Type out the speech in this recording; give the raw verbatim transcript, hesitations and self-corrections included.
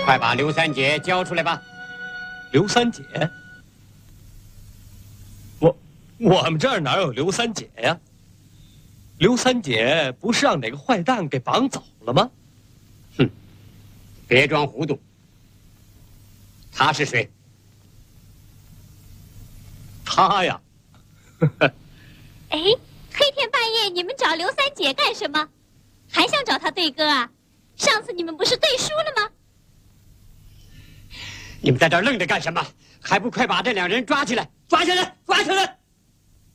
快把刘三姐交出来吧！ 刘三姐？我我们这儿哪有刘三姐呀？刘三姐不是让哪个坏蛋给绑走了吗？ 哼，别装糊涂。他是谁？ 他呀， 哎，黑天半夜你们找刘三姐干什么？还想找他对歌啊？上次你们不是对输了吗？ 你们在这儿愣着干什么？还不快把这两人抓起来！抓起来！抓起来！